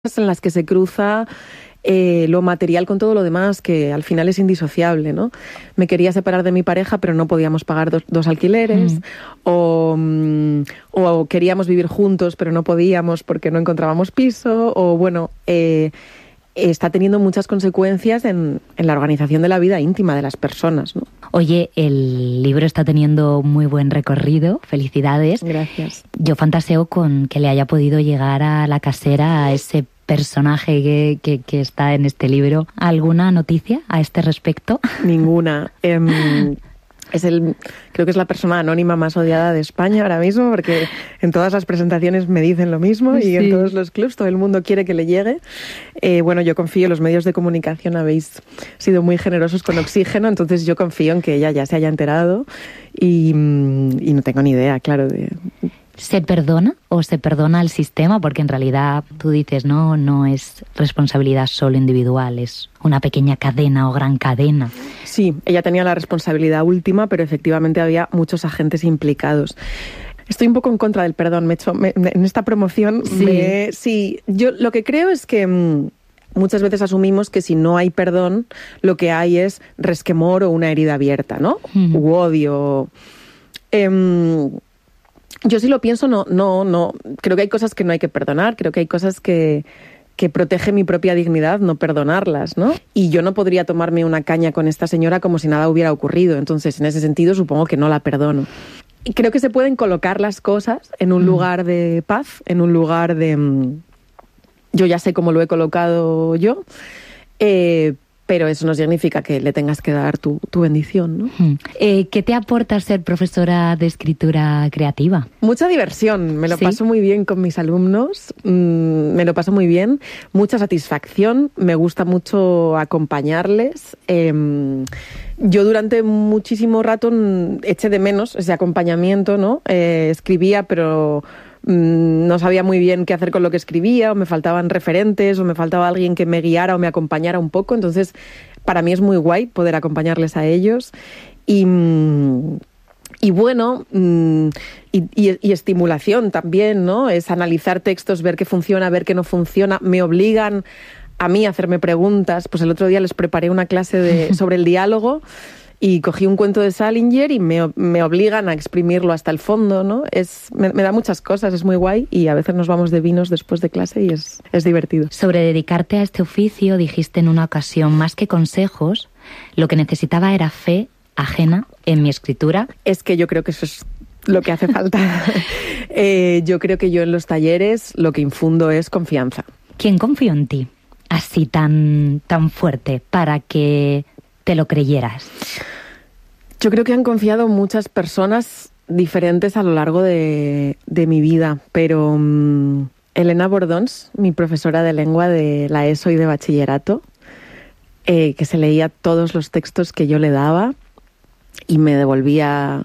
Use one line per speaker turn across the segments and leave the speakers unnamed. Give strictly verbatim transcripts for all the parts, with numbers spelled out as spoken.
en las que se cruza eh, lo material con todo lo demás, que al final es indisociable, ¿no? Me quería separar de mi pareja, pero no podíamos pagar dos, dos alquileres, mm. o, mm, o queríamos vivir juntos, pero no podíamos porque no encontrábamos piso, o bueno, eh, está teniendo muchas consecuencias en, en la organización de la vida íntima de las personas, ¿no?
Oye, el libro está teniendo muy buen recorrido, felicidades.
Gracias.
Yo fantaseo con que le haya podido llegar a la casera a ese personaje que, que, que está en este libro. ¿Alguna noticia a este respecto?
Ninguna. Eh, es el, creo que es la persona anónima más odiada de España ahora mismo, porque en todas las presentaciones me dicen lo mismo y sí. En todos los clubs todo el mundo quiere que le llegue. Eh, bueno, yo confío, los medios de comunicación habéis sido muy generosos con Oxígeno, entonces yo confío en que ella ya se haya enterado y, y no tengo ni idea, claro, de...
¿Se perdona o se perdona al sistema? Porque en realidad tú dices, no, no es responsabilidad solo individual, es una pequeña cadena o gran cadena.
Sí, ella tenía la responsabilidad última, pero efectivamente había muchos agentes implicados. Estoy un poco en contra del perdón, me he hecho, me, en esta promoción.
Sí.
Me, sí, yo lo que creo es que mmm, muchas veces asumimos que si no hay perdón, lo que hay es resquemor o una herida abierta, ¿no? Mm. U odio. Eh, Yo sí lo pienso, no, no, no. Creo que hay cosas que no hay que perdonar, creo que hay cosas que, que protege mi propia dignidad no perdonarlas, ¿no? Y yo no podría tomarme una caña con esta señora como si nada hubiera ocurrido. Entonces, en ese sentido, supongo que no la perdono. Y creo que se pueden colocar las cosas en un mm. lugar de paz, en un lugar de... Yo ya sé cómo lo he colocado yo, eh, pero eso no significa que le tengas que dar tu, tu bendición, ¿no?
Eh, ¿Qué te aporta ser profesora de escritura creativa?
Mucha diversión, me lo ¿Sí? paso muy bien con mis alumnos, mmm, me lo paso muy bien, mucha satisfacción, me gusta mucho acompañarles. Eh, yo durante muchísimo rato eché de menos ese acompañamiento, ¿no? Eh, escribía, pero... no sabía muy bien qué hacer con lo que escribía, o me faltaban referentes, o me faltaba alguien que me guiara o me acompañara un poco. Entonces, para mí es muy guay poder acompañarles a ellos. Y, y bueno, y, y, y estimulación también, ¿no? Es analizar textos, ver qué funciona, ver qué no funciona. Me obligan a mí a hacerme preguntas. Pues el otro día les preparé una clase de, sobre el diálogo. Y cogí un cuento de Salinger y me, me obligan a exprimirlo hasta el fondo, ¿no? Es, me, me da muchas cosas, es muy guay y a veces nos vamos de vinos después de clase y es, es divertido.
Sobre dedicarte a este oficio dijiste en una ocasión, más que consejos, lo que necesitaba era fe ajena en mi escritura.
Es que yo creo que eso es lo que hace falta. eh, yo creo que yo en los talleres lo que infundo es confianza.
¿Quién confió en ti así tan, tan fuerte para que te lo creyeras?
Yo creo que han confiado muchas personas diferentes a lo largo de, de mi vida, pero um, Elena Bordons, mi profesora de lengua de la ESO y de bachillerato, eh, que se leía todos los textos que yo le daba y me devolvía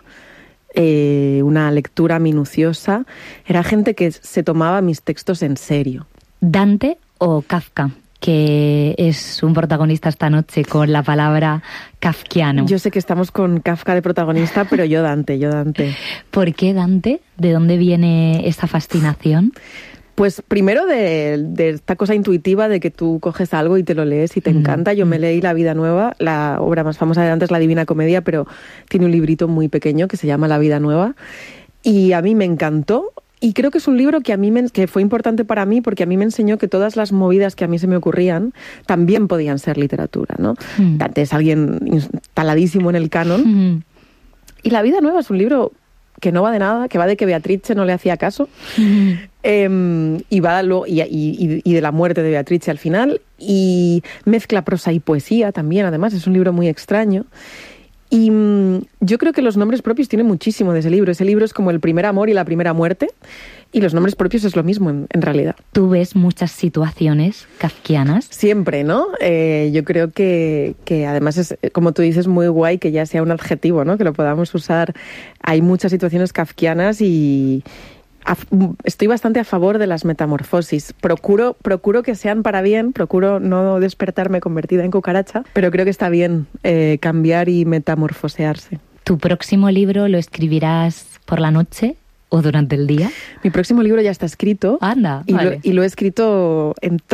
eh, una lectura minuciosa, era gente que se tomaba mis textos en serio.
¿Dante o Kafka, que es un protagonista esta noche con la palabra kafkiano?
Yo sé que estamos con Kafka de protagonista, pero yo Dante, yo Dante.
¿Por qué Dante? ¿De dónde viene esta fascinación?
Pues primero de, de esta cosa intuitiva de que tú coges algo y te lo lees y te mm. encanta. Yo me leí La vida nueva, la obra más famosa de Dante es La Divina Comedia, pero tiene un librito muy pequeño que se llama La vida nueva. Y a mí me encantó. Y creo que es un libro que a mí me, que fue importante para mí porque a mí me enseñó que todas las movidas que a mí se me ocurrían también podían ser literatura, ¿no? Mm. Dante es alguien instaladísimo en el canon. Mm. Y La vida nueva es un libro que no va de nada, que va de que Beatrice no le hacía caso. Mm. Eh, y va luego, y, y, y de la muerte de Beatrice al final. Y mezcla prosa y poesía también, además. Es un libro muy extraño. Y mmm, yo creo que los nombres propios tienen muchísimo de ese libro. Ese libro es como el primer amor y la primera muerte, y los nombres propios es lo mismo en, en realidad.
¿Tú ves muchas situaciones kafkianas?
Siempre, ¿no? Eh, yo creo que, que además es, como tú dices, muy guay que ya sea un adjetivo, ¿no? Que lo podamos usar. Hay muchas situaciones kafkianas y... Estoy bastante a favor de las metamorfosis. Procuro, procuro que sean para bien, procuro no despertarme convertida en cucaracha, pero creo que está bien eh, cambiar y metamorfosearse.
¿Tu próximo libro lo escribirás por la noche o durante el día?
Mi próximo libro ya está escrito.
Anda,
y,
vale.
lo, y lo he escrito en